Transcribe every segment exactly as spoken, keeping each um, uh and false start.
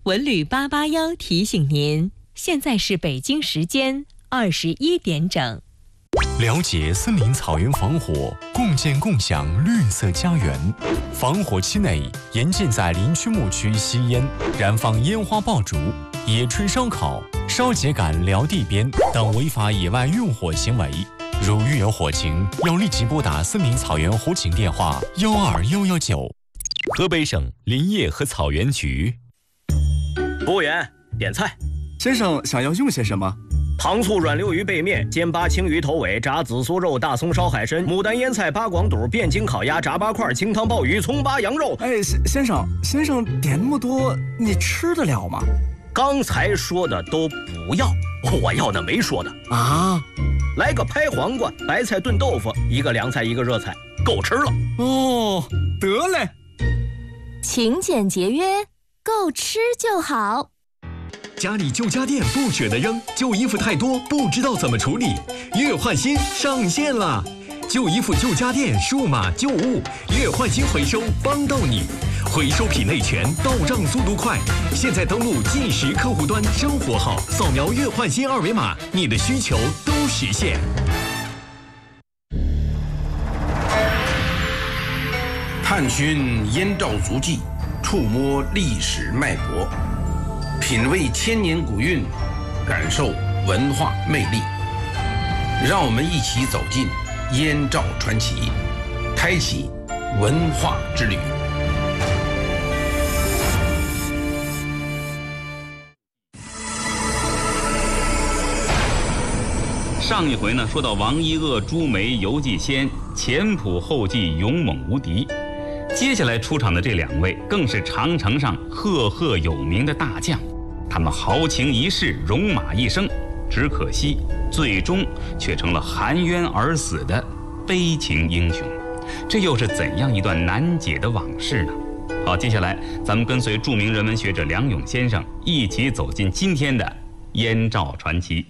文旅八八幺提醒您，现在是北京时间二十一点整。 了解森林草原防火，共建共享绿色家园。防火期内，严禁在林区牧区吸烟、燃放烟花爆竹、野炊烧烤、烧秸秆燎地边等违法野外用火行为。如遇有火情，要立即拨打森林草原火警电话幺二幺幺九。河北省林业和草原局。 服务员，点菜。 先生想要用些什么？ 糖醋软溜鱼背面、煎八青鱼头尾、炸紫苏肉、大葱烧海参、牡丹腌菜、八广肚、汴京烤鸭、炸八块、清汤鲍鱼、葱八羊肉。 哎，先生，先生点那么多，你吃得了吗？ 刚才说的都不要，我要的没说的啊。 来个拍黄瓜、白菜炖豆腐，一个凉菜，一个热菜，够吃了。 哦，得嘞。 勤俭节约，够吃就好。 家里旧家电不舍得扔，旧衣服太多不知道怎么处理，月换新上线了！旧衣服、旧家电、数码旧物，月换新回收帮到你，回收品类全，到账速度快。现在登录即时客户端生活号，扫描月换新二维码，你的需求都实现。 探寻燕赵足迹，触摸历史脉搏，品味千年古韵，感受文化魅力。让我们一起走进燕赵传奇，开启文化之旅。 上一回呢，说到王一鄂、朱梅、游继先前仆后继，勇猛无敌。接下来出场的这两位更是长城上赫赫有名的大将，他们豪情一世，戎马一生，只可惜最终却成了含冤而死的悲情英雄。这又是怎样一段难解的往事呢？好，接下来咱们跟随著名人文学者梁勇先生一起走进今天的燕赵传奇。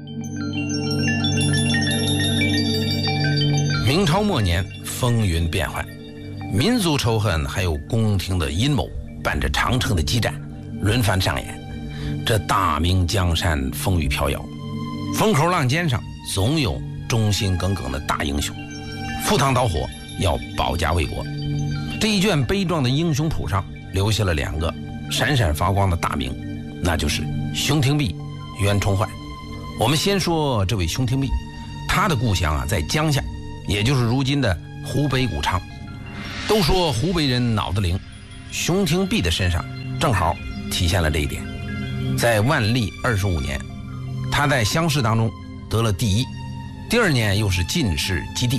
明朝末年，风云变幻，民族仇恨还有宫廷的阴谋伴着长城的激战轮番上演。这大明江山风雨飘摇，风口浪尖上总有忠心耿耿的大英雄，赴汤蹈火要保家卫国。这一卷悲壮的英雄谱上留下了两个闪闪发光的大名，那就是熊廷弼、袁崇焕。我们先说这位熊廷弼，他的故乡啊在江夏，也就是如今的湖北武昌。都说湖北人脑子灵，熊廷弼的身上正好体现了这一点。在万历二十五年，他在乡试当中得了第一，第二年又是进士及第。